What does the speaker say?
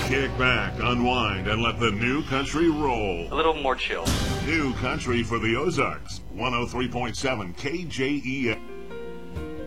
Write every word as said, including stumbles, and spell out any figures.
Kick back, unwind, and let the new country roll. A little more chill. New country for the Ozarks. one oh three point seven K J E F.